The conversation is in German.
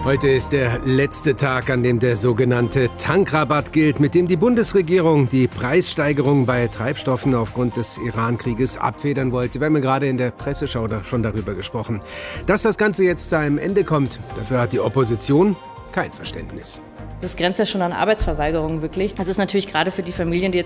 Heute ist der letzte Tag, an dem der sogenannte Tankrabatt gilt, mit dem die Bundesregierung die Preissteigerung bei Treibstoffen aufgrund des Iran-Krieges abfedern wollte. Wir haben ja gerade in der Presseschau schon darüber gesprochen. Dass das Ganze jetzt zu einem Ende kommt, dafür hat die Opposition kein Verständnis. Das grenzt ja schon an Arbeitsverweigerung wirklich. Das ist natürlich gerade für die Familien, die jetzt